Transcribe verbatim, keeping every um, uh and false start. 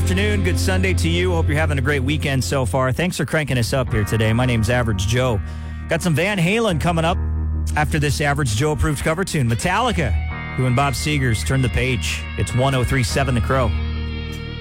afternoon. Good Sunday to you. Hope you're having a great weekend so far. Thanks for cranking us up here today. My name's Average Joe. Got some Van Halen coming up after this Average Joe approved cover tune. Metallica, who and Bob Seger's Turn the Page. It's one oh three point seven The Crow.